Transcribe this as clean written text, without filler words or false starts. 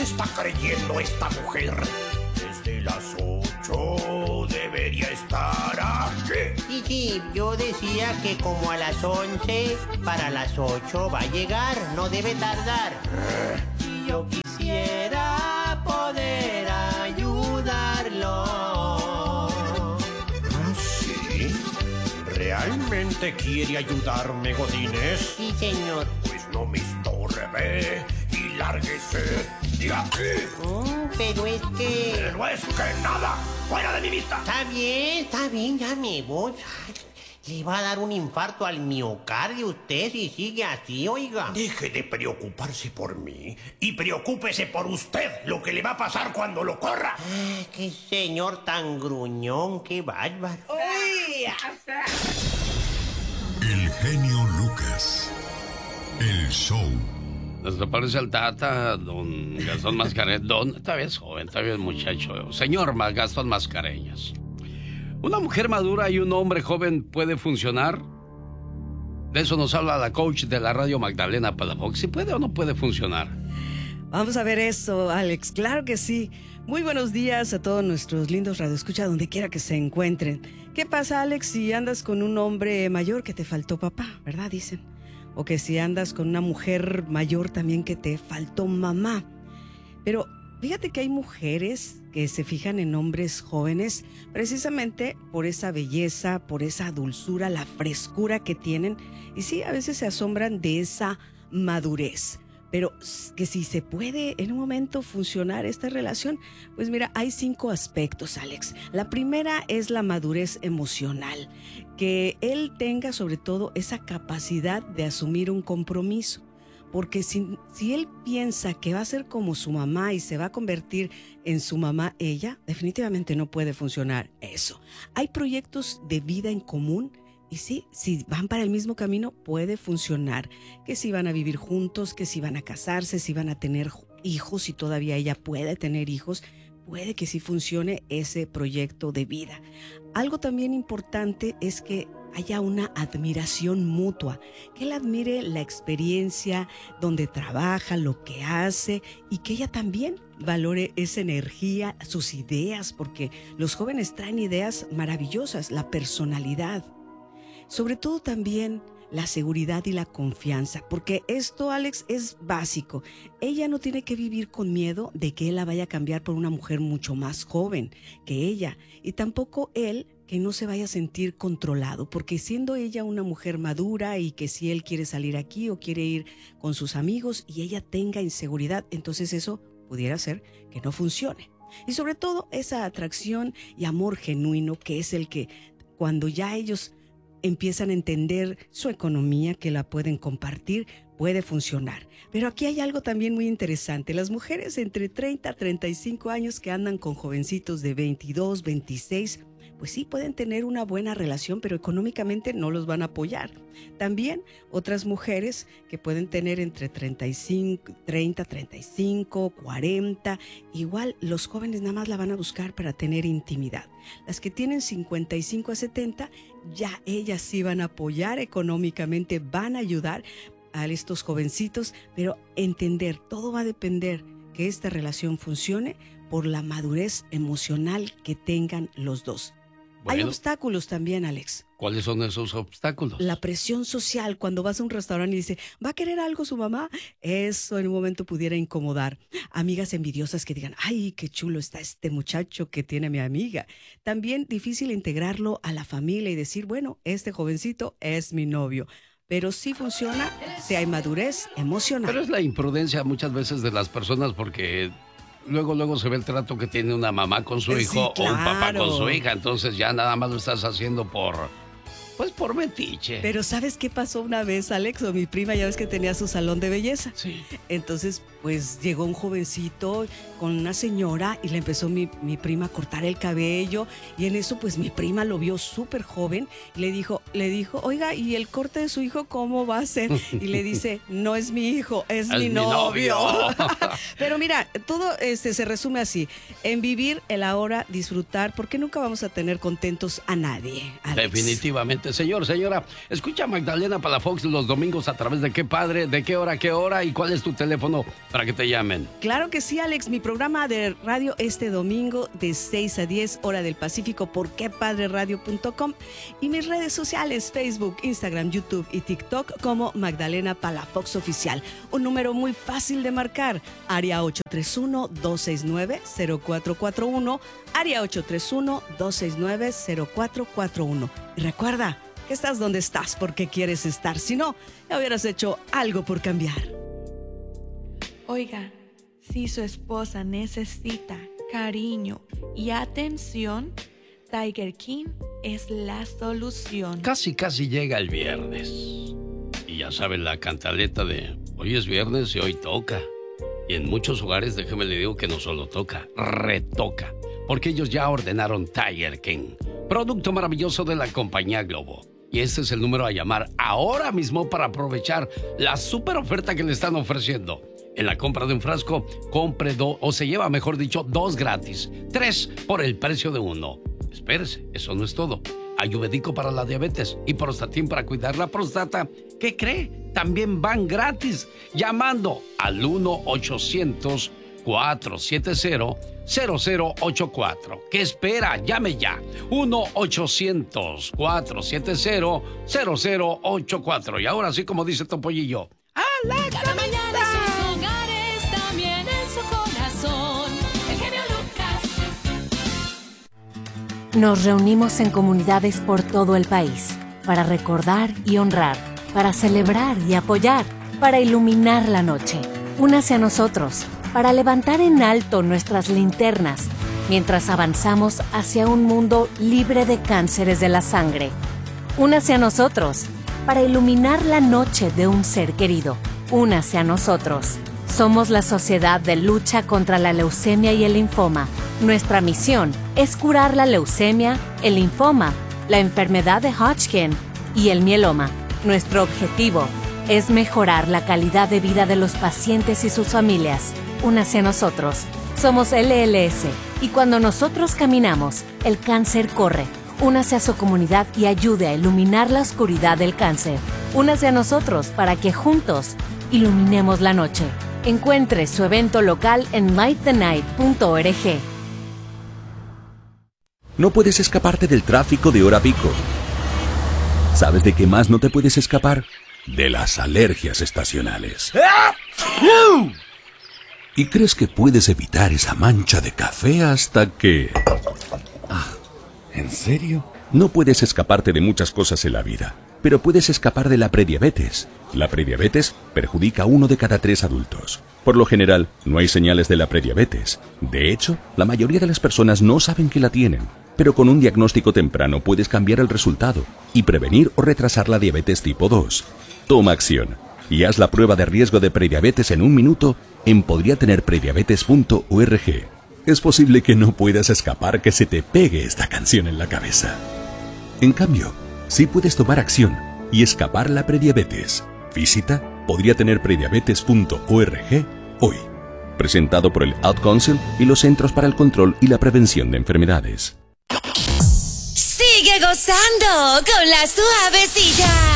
se está creyendo esta mujer? Desde las 8 debería estar aquí. Sí, yo decía que como a las 11, para las 8 va a llegar, no debe tardar. Y yo quisiera poder ayudarlo. ¿Ah, sí? ¿Realmente quiere ayudarme, Godínez? Sí, señor. Pues no me estorbe y lárguese de aquí. Pero es que... Pero es que nada, fuera de mi vista. Está bien, ya me voy. Ay, le va a dar un infarto al miocardio usted si sigue así, oiga. Deje de preocuparse por mí y preocúpese por usted, lo que le va a pasar cuando lo corra. Ay, qué señor tan gruñón, qué bárbaro. ¡Uy! El genio Lucas. El show. Nos aparece el Tata, don Gastón Mascareñas. Todavía es joven, todavía es muchacho. Señor Gastón Mascareñas. ¿Una mujer madura y un hombre joven puede funcionar? De eso nos habla la coach de la radio, Magdalena Palafox. ¿Si puede o no puede funcionar? Vamos a ver eso, Alex. Claro que sí. Muy buenos días a todos nuestros lindos radioescuchas, donde quiera que se encuentren. ¿Qué pasa, Alex, si andas con un hombre mayor que te faltó papá, verdad? Dicen. O que si andas con una mujer mayor también que te faltó mamá. Pero fíjate que hay mujeres que se fijan en hombres jóvenes precisamente por esa belleza, por esa dulzura, la frescura que tienen. Y sí, a veces se asombran de esa madurez. Pero que si se puede en un momento funcionar esta relación, pues mira, hay 5 aspectos, Alex. La primera es la madurez emocional, que él tenga sobre todo esa capacidad de asumir un compromiso. Porque si él piensa que va a ser como su mamá y se va a convertir en su mamá ella, definitivamente no puede funcionar eso. Hay proyectos de vida en común. Y sí, si van para el mismo camino, puede funcionar. Que si van a vivir juntos, que si van a casarse, si van a tener hijos, si todavía ella puede tener hijos, puede que sí funcione ese proyecto de vida. Algo también importante es que haya una admiración mutua, que él admire la experiencia donde trabaja, lo que hace, y que ella también valore esa energía, sus ideas, porque los jóvenes traen ideas maravillosas, la personalidad. Sobre todo también la seguridad y la confianza, porque esto, Alex, es básico. Ella no tiene que vivir con miedo de que él la vaya a cambiar por una mujer mucho más joven que ella, y tampoco él que no se vaya a sentir controlado, porque siendo ella una mujer madura y que si él quiere salir aquí o quiere ir con sus amigos y ella tenga inseguridad, entonces eso pudiera ser que no funcione. Y sobre todo esa atracción y amor genuino, que es el que cuando ya ellos empiezan a entender su economía, que la pueden compartir, puede funcionar. Pero aquí hay algo también muy interesante. Las mujeres entre 30 a 35 años que andan con jovencitos de 22, 26, pues sí pueden tener una buena relación, pero económicamente no los van a apoyar. También otras mujeres que pueden tener entre 35, 30, 35, 40, igual los jóvenes nada más la van a buscar para tener intimidad. Las que tienen 55 a 70, ya ellas sí van a apoyar económicamente, van a ayudar a estos jovencitos, pero entender, todo va a depender que esta relación funcione por la madurez emocional que tengan los dos. Bueno, hay obstáculos también, Alex. ¿Cuáles son esos obstáculos? La presión social, cuando vas a un restaurante y dice, ¿va a querer algo su mamá? Eso en un momento pudiera incomodar. Amigas envidiosas que digan, ¡ay, qué chulo está este muchacho que tiene mi amiga! También difícil integrarlo a la familia y decir, bueno, este jovencito es mi novio. Pero sí funciona si hay madurez emocional. Pero es la imprudencia muchas veces de las personas porque luego se ve el trato que tiene una mamá con su hijo, sí, claro, o un papá con su hija. Entonces ya nada más lo estás haciendo por metiche. Pero ¿sabes qué pasó una vez, Alex? O mi prima, ya ves que tenía su salón de belleza. Sí. Entonces, pues llegó un jovencito con una señora y le empezó mi prima a cortar el cabello. Y en eso, pues mi prima lo vio súper joven y le dijo, oiga, ¿y el corte de su hijo cómo va a ser? Y le dice, no es mi hijo, es mi novio. Pero mira, todo se resume así. En vivir el ahora, disfrutar, porque nunca vamos a tener contentos a nadie, Alex. Definitivamente diabetes. Señor, señora, escucha a Magdalena Palafox los domingos a través de Qué Padre, de qué hora y cuál es tu teléfono para que te llamen. Claro que sí, Alex. Mi programa de radio este domingo de 6 a 10 hora del Pacífico por quepadreradio.com y mis redes sociales, Facebook, Instagram, YouTube y TikTok como Magdalena Palafox Oficial. Un número muy fácil de marcar, área 831-269-0441, área 831-269-0441. Y recuerda que estás donde estás porque quieres estar, si no, ya hubieras hecho algo por cambiar. Oiga, si su esposa necesita cariño y atención, Tiger King es la solución. Casi llega el viernes. Y ya saben la cantaleta de hoy es viernes y hoy toca. Y en muchos hogares, déjeme le digo que no solo toca, retoca. Porque ellos ya ordenaron Tiger King, producto maravilloso de la compañía Globo. Y este es el número a llamar ahora mismo para aprovechar la super oferta que le están ofreciendo. En la compra de un frasco, compre dos, o se lleva, mejor dicho, 2 gratis. 3 por el precio de 1. Espérese, eso no es todo. Ayurvédico para la diabetes y Prostatin para cuidar la próstata. ¿Qué cree? También van gratis llamando al 1-800-470-0084. ¿Qué espera? Llame ya. 1-800-470-0084. Y ahora sí, como dice Topollillo. ¡A la Cada mañana en sus hogares, también en su corazón. El genio Lucas. Nos reunimos en comunidades por todo el país para recordar y honrar, para celebrar y apoyar, para iluminar la noche. Únase a nosotros para levantar en alto nuestras linternas mientras avanzamos hacia un mundo libre de cánceres de la sangre. Únase a nosotros para iluminar la noche de un ser querido. Únase a nosotros. Somos la Sociedad de Lucha contra la Leucemia y el Linfoma. Nuestra misión es curar la leucemia, el linfoma, la enfermedad de Hodgkin y el mieloma. Nuestro objetivo es mejorar la calidad de vida de los pacientes y sus familias. Únase a nosotros. Somos LLS y cuando nosotros caminamos, el cáncer corre. Únase a su comunidad y ayude a iluminar la oscuridad del cáncer. Únase a nosotros para que juntos iluminemos la noche. Encuentre su evento local en lightthenight.org. No puedes escaparte del tráfico de hora pico. ¿Sabes de qué más no te puedes escapar? De las alergias estacionales. Y crees que puedes evitar esa mancha de café hasta que... ¿En serio? No puedes escaparte de muchas cosas en la vida, pero puedes escapar de la prediabetes. La prediabetes perjudica a 1 de cada 3 adultos. Por lo general, no hay señales de la prediabetes. De hecho, la mayoría de las personas no saben que la tienen. Pero con un diagnóstico temprano puedes cambiar el resultado y prevenir o retrasar la diabetes tipo 2. Toma acción y haz la prueba de riesgo de prediabetes en 1 minuto en podriatenerprediabetes.org. Es posible que no puedas escapar que se te pegue esta canción en la cabeza. En cambio, sí puedes tomar acción y escapar la prediabetes. Visita podriatenerprediabetes.org hoy. Presentado por el Ad Council y los Centros para el Control y la Prevención de Enfermedades. Sigue gozando con la suavecilla.